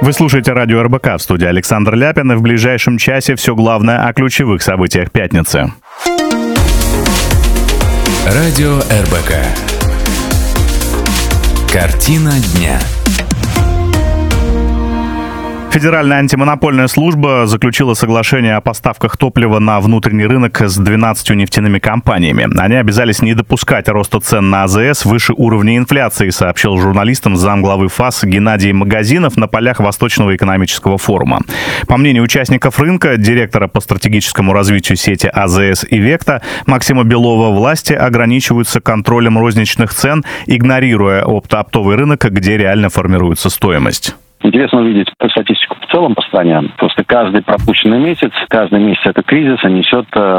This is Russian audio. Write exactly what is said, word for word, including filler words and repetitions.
Вы слушаете радио эр бэ ка, в студии Александр Ляпин, и в ближайшем часе все главное о ключевых событиях пятницы. Радио эр бэ ка. Картина дня. Федеральная антимонопольная служба заключила соглашение о поставках топлива на внутренний рынок с двенадцатью нефтяными компаниями. Они обязались не допускать роста цен на а зэ эс выше уровня инфляции, сообщил журналистам замглавы ФАС Геннадий Магазинов на полях Восточного экономического форума. По мнению участников рынка, директора по стратегическому развитию сети а зэ эс «Ивекта» Максима Белова, власти ограничиваются контролем розничных цен, игнорируя оптовый рынок, где реально формируется стоимость. Интересно увидеть статистику в целом по стране. Просто каждый пропущенный месяц, каждый месяц это кризис, несет